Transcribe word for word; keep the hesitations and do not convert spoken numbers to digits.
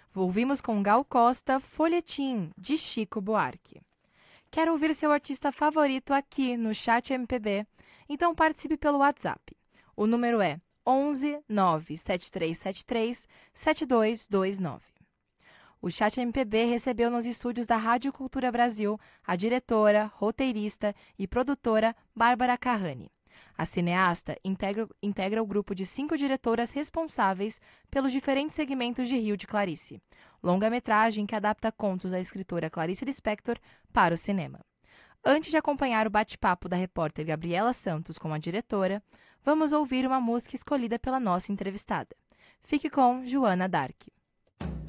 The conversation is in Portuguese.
Ouvimos com Gal Costa, Folhetim, de Chico Buarque. Quer ouvir seu artista favorito aqui no Chat M P B? Então participe pelo WhatsApp. O número é onze nove sete três sete três sete dois dois nove. O Chat M P B recebeu nos estúdios da Rádio Cultura Brasil a diretora, roteirista e produtora Bárbara Carrani. A cineasta integra, integra o grupo de cinco diretoras responsáveis pelos diferentes segmentos de Rio de Clarice, longa-metragem que adapta contos da escritora Clarice Lispector para o cinema. Antes de acompanhar o bate-papo da repórter Gabriela Santos com a diretora, vamos ouvir uma música escolhida pela nossa entrevistada. Fique com Joana Dark.